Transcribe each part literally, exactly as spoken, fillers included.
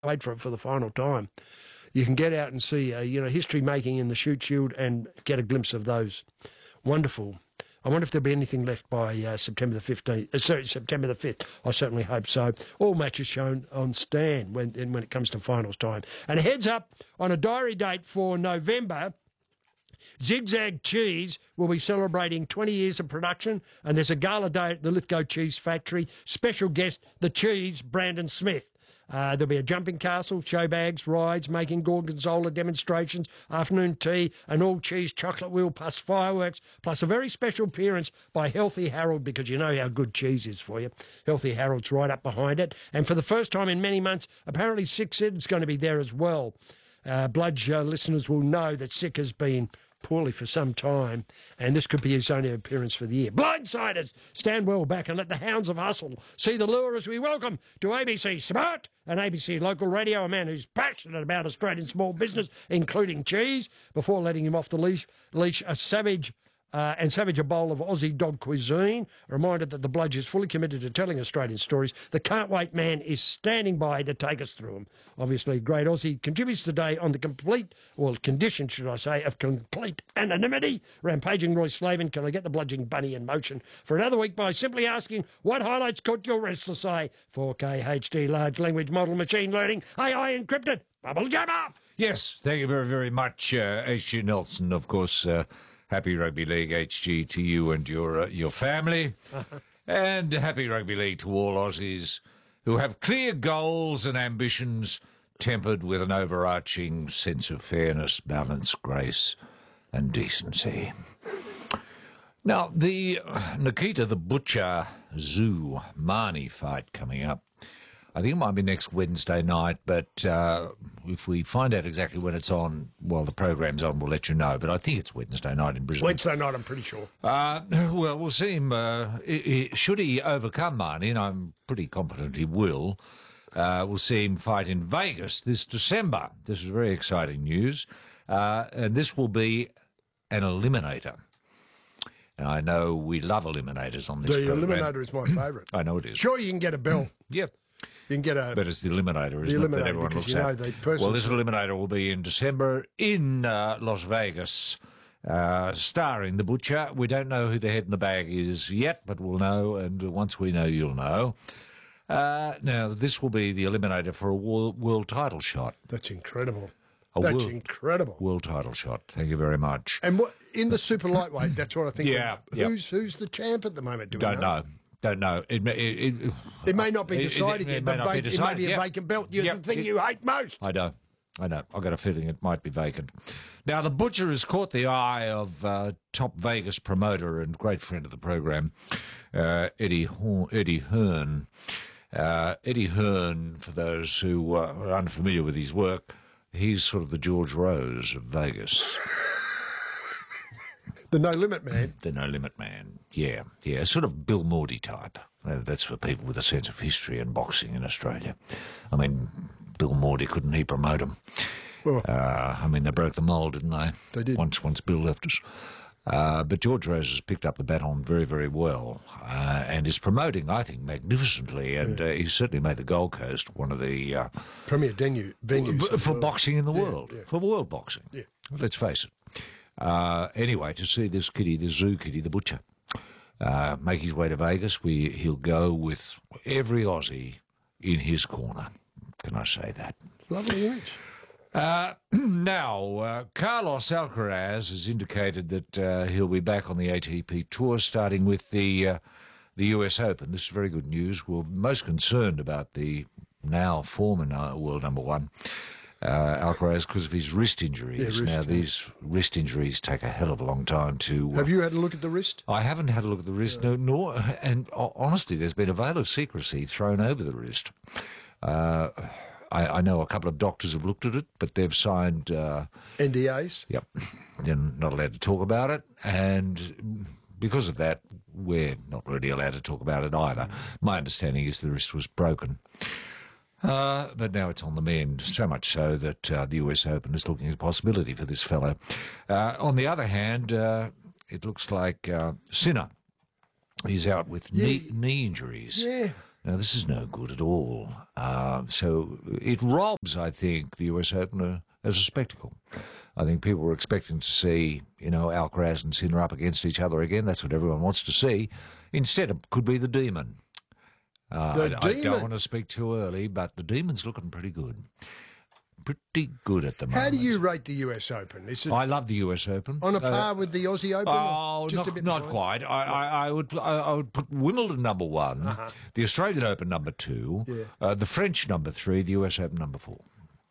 wait for it for the final time. You can get out and see, uh, you know, history making in the Shute Shield and get a glimpse of those wonderful. I wonder if there'll be anything left by uh, September the fifteenth. Uh, sorry, September the fifth. I certainly hope so. All matches shown on Stan when when it comes to finals time. And a heads up on a diary date for November. Zigzag Cheese will be celebrating twenty years of production, and there's a gala day at the Lithgow Cheese Factory. Special guest, the Cheese, Brandon Smith. Uh, there'll be a jumping castle, show bags, rides, making gorgonzola demonstrations, afternoon tea, an all-cheese chocolate wheel, plus fireworks, plus a very special appearance by Healthy Harold, because you know how good cheese is for you. Healthy Harold's right up behind it. And for the first time in many months, apparently Sick Sid's going to be there as well. Uh, Bludge uh, listeners will know that Sick has been poorly for some time, and this could be his only appearance for the year. Blindsiders, stand well back and let the hounds of hustle see the lure as we welcome to A B C Smart and A B C Local Radio, a man who's passionate about Australian small business, including cheese. Before letting him off the leash, leash a savage Uh, and Savage a bowl of Aussie dog cuisine. A reminder that the Bludge is fully committed to telling Australian stories. The Can't Wait man is standing by to take us through them. Obviously, Great Aussie contributes today on the complete, well, condition, should I say, of complete anonymity. Rampaging Roy Slavin, can I get the bludging bunny in motion for another week by simply asking what highlights caught your restless eye? four K H D large language model machine learning, A I encrypted, bubble jabber. Yes, thank you very, very much, uh, H G Nelson, of course. Uh, Happy Rugby League H G to you and your uh, your family, and happy Rugby League to all Aussies who have clear goals and ambitions tempered with an overarching sense of fairness, balance, grace and decency. Now, the uh, Nikita the Butcher Zoo Marnie fight coming up. I think it might be next Wednesday night, but uh, if we find out exactly when it's on, well, the program's on, we'll let you know. But I think it's Wednesday night in Brisbane. Wednesday night, I'm pretty sure. Uh, well, we'll see him. Uh, I- I- should he overcome Marnie, and I'm pretty confident he will, uh, we'll see him fight in Vegas this December. This is very exciting news. Uh, and this will be an eliminator. And I know we love eliminators on this The program. eliminator is my favourite. I know it is. Sure, you can get a bell. Yep. You can get a... But it's the eliminator, the isn't it, eliminator, that everyone because, looks you know, at? the person- Well, this eliminator will be in December in uh, Las Vegas, uh, starring the Butcher. We don't know who the head in the bag is yet, but we'll know, and once we know, you'll know. Uh, now, this will be the eliminator for a world, world title shot. That's incredible. A That's world, incredible. World title shot. Thank you very much. And what in the super lightweight, that's what I think. Yeah, of, yeah. Who's who's the champ at the moment? Do we Don't know. Don't know. It, may- it, it, It may not be it- decided it, yet, it but may not be va- decided. it may be a Yep. vacant belt. You're Yep. the thing It- you hate most. I know. I know. I've got a feeling it might be vacant. Now, the Butcher has caught the eye of uh, top Vegas promoter and great friend of the program, uh, Eddie Horn, Eddie Hearn. Uh, Eddie Hearn, for those who uh, are unfamiliar with his work, he's sort of the George Rose of Vegas. The No Limit man. The No Limit Man. Yeah, yeah, sort of Bill Mordy type. Uh, that's for people with a sense of history and boxing in Australia. I mean, Bill Mordy, couldn't he promote him? Oh. Uh, I mean, they broke the mould, didn't they? They did. Once, once Bill left us. Uh, but George Rose has picked up the baton very, very well, uh, and is promoting, I think, magnificently. And Yeah. uh, he's certainly made the Gold Coast one of the uh, Premier venue, venues. b- for of, uh, boxing in the yeah, world, yeah. for world boxing. Yeah. Let's face it. Uh, anyway, to see this kitty, the zoo kitty, the Butcher, uh, make his way to Vegas, we he'll go with every Aussie in his corner. Can I say that? Lovely image. Uh, now, uh, Carlos Alcaraz has indicated that uh, he'll be back on the A T P Tour, starting with the uh, the U S Open. This is very good news. We're most concerned about the now former uh, world number one, uh, Alcaraz, because of his wrist injuries. Yeah, wrist, now, yeah. these wrist injuries take a hell of a long time to... Uh, Have you had a look at the wrist? I haven't had a look at the wrist, no, nor... And uh, honestly, there's been a veil of secrecy thrown over the wrist. Uh, I, I know a couple of doctors have looked at it, but they've signed... Uh, N D As? Yep. They're not allowed to talk about it, and because of that, we're not really allowed to talk about it either. My understanding is the wrist was broken. Uh, but now it's on the mend, so much so that uh, the U S Open is looking at a possibility for this fellow. Uh, on the other hand, uh, it looks like uh, Sinner is out with Yeah. knee, knee injuries. Yeah. Now, this is no good at all. Uh, so it robs, I think, the U S Open uh, as a spectacle. I think people were expecting to see, you know, Alcaraz and Sinner up against each other again. That's what everyone wants to see. Instead, it could be the Demon. Uh, The I, I Demon. don't want to speak too early, but the Demon's looking pretty good. Pretty good at the moment. How do you rate the U S Open? Is it I love the U S Open. on a Uh, par with the Aussie Open? Oh, Just a not, bit not behind? quite. I, I, I would I, I would put Wimbledon number one, Uh-huh. the Australian Open number two, Yeah. uh, the French number three, the U S Open number four.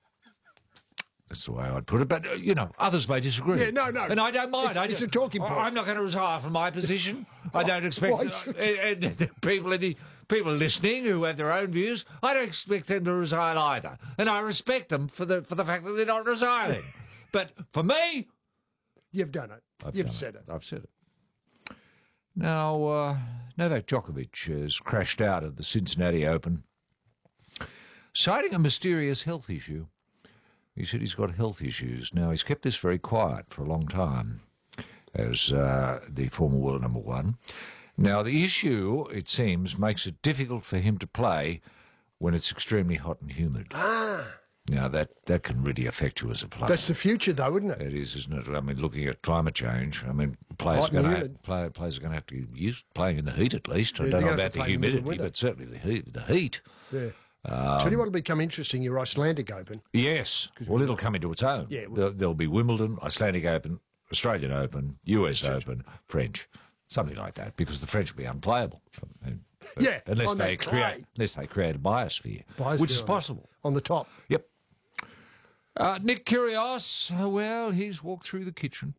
That's the way I'd put it. But, uh, you know, others may disagree. Yeah, no, no. And I don't mind. It's- I it's just- a talking point. I'm not going to retire from my position. I don't expect Why uh, should and, and people in the people listening who have their own views. I don't expect them to resign either, and I respect them for the for the fact that they're not resigning. But for me, You've done it. I've You've done said it. I've said it. Now, uh, Novak Djokovic has crashed out of the Cincinnati Open, citing a mysterious health issue. He said he's got health issues. Now, he's kept this very quiet for a long time as uh, the former world number one. Now, the issue, it seems, makes it difficult for him to play when it's extremely hot and humid. Ah, Now, that, that can really affect you as a player. that's the future, though, isn't it? It is, isn't it? I mean, looking at climate change, I mean, players Hot are and going to humid. play, players are going to have to get used to playing in the heat at least. I Yeah, don't they're know gonna about have to the play in the middle of humidity, winter. but certainly the heat. The heat. Yeah. Um, Tell you what will become interesting, your Icelandic Open. Yes. Well, it'll come into its own. Yeah, well- There, there'll be Wimbledon, Icelandic Open, Australian Open, U S Open, French, something like that, because the French will be unplayable. And- Yeah, unless on they that create, clay. unless they create a biosphere, Biosphere which is on the- possible. On the top. Yep. Uh, Nick Kyrgios, uh, well, he's walked through the kitchen.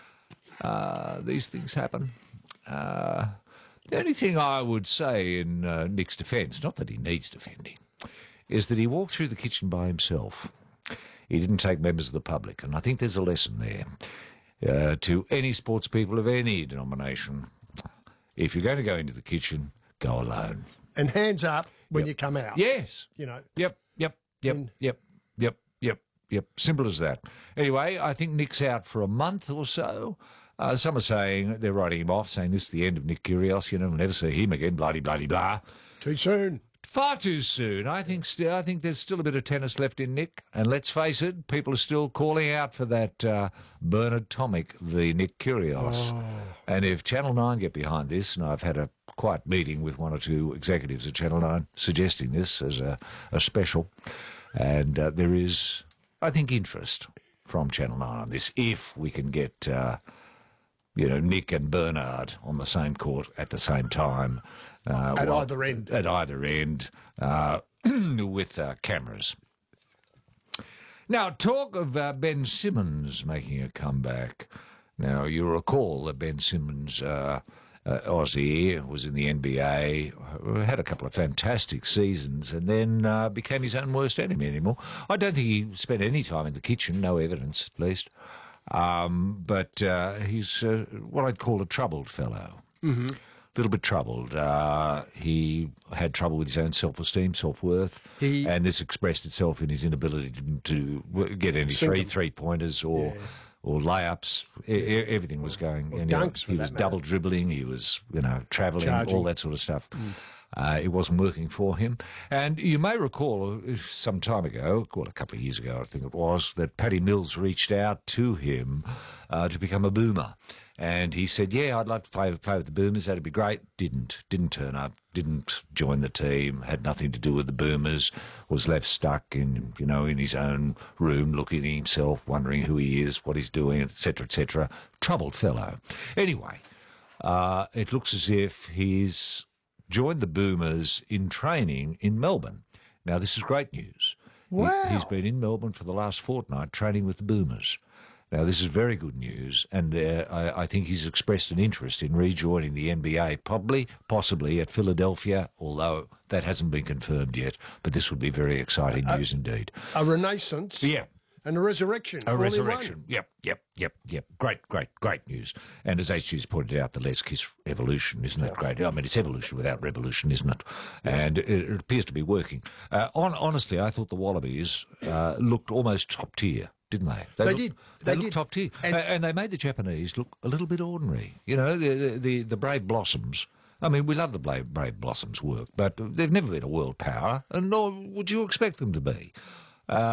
Uh, these things happen. Uh, the only thing I would say in uh, Nick's defence, not that he needs defending, is that he walked through the kitchen by himself. He didn't take members of the public, and I think there's a lesson there uh, to any sports people of any denomination. If you're going to go into the kitchen, go alone. And hands up when Yep. you come out. Yes. You know. Yep, yep, yep, And- yep, yep, yep, yep. Simple as that. Anyway, I think Nick's out for a month or so. Uh, some are saying, they're writing him off, saying this is the end of Nick Kyrgios, you know, we'll never see him again, bloody, bloody, blah. Too soon. Far too soon. I think st- I think there's still a bit of tennis left in Nick. And let's face it, people are still calling out for that uh, Bernard Tomic v Nick Kyrgios. And if Channel nine get behind this, and I've had a quiet meeting with one or two executives at Channel nine suggesting this as a, a special, and uh, there is, I think, interest from Channel nine on this, if we can get... Uh, you know, Nick and Bernard on the same court at the same time. Uh, At while- either end. At either end, uh, with uh, cameras. Now, talk of uh, Ben Simmons making a comeback. Now, you recall that Ben Simmons, uh, uh, Aussie, was in the N B A, uh, had a couple of fantastic seasons, and then uh, became his own worst enemy anymore. I don't think he spent any time in the kitchen, no evidence at least. Um, but uh, he's uh, what I'd call a troubled fellow. Mm-hmm. A little bit troubled. Uh, he had trouble with his own self-esteem, self-worth, He- and this expressed itself in his inability to, to w- get any Sink three them. three-pointers or or layups. E- e- everything was going. Or and he- dunks, for he that was matter. double dribbling. He was, you know, travelling, Charging. all that sort of stuff. Uh, it wasn't working for him. And you may recall uh, some time ago, well, a couple of years ago, I think it was, that Paddy Mills reached out to him uh, to become a Boomer. And he said, yeah, I'd like to play, play with the Boomers. That'd be great. Didn't. Didn't turn up. Didn't join the team. Had nothing to do with the Boomers. Was left stuck in, you know, in his own room, looking at himself, wondering who he is, what he's doing, et cetera, et cetera. Troubled fellow. Anyway, uh, it looks as if he's joined the Boomers in training in Melbourne. Now, this is great news. He- Wow. he's been in Melbourne for the last fortnight training with the Boomers. Now, this is very good news, and uh, I, I think he's expressed an interest in rejoining the N B A, probably, possibly at Philadelphia, although that hasn't been confirmed yet, but this would be very exciting news indeed. A renaissance. Yeah. And a resurrection. A all in resurrection. one. Yep, yep, yep, yep. Great, great, great news. And as H G's pointed out, the Les Kiss evolution, isn't that great? I mean, it's evolution without revolution, isn't it? And it, it appears to be working. Uh, on, honestly, I thought the Wallabies uh, looked almost top tier, didn't they? They looked, did. They, They looked did. top tier. And, And- and they made the Japanese look a little bit ordinary. You know, the, the, the, the brave blossoms I mean, we love the Brave, Brave Blossoms' work, but they've never been a world power, and nor would you expect them to be.